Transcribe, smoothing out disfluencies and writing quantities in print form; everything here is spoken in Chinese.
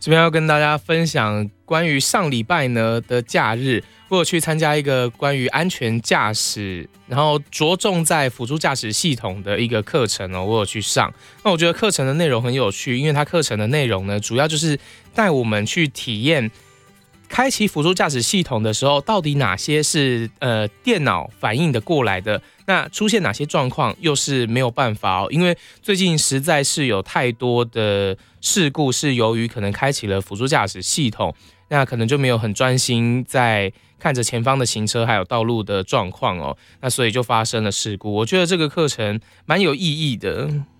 这边要跟大家分享关于上礼拜呢的假日，我有去参加一个关于安全驾驶，然后着重在辅助驾驶系统的一个课程哦，我有去上。那我觉得课程的内容很有趣，因为它课程的内容呢，主要就是带我们去体验开启辅助驾驶系统的时候，到底哪些是电脑反应的过来的，那出现哪些状况又是没有办法哦，因为最近实在是有太多的事故是由于可能开启了辅助驾驶系统，那可能就没有很专心在看着前方的行车还有道路的状况哦，那所以就发生了事故。我觉得这个课程蛮有意义的。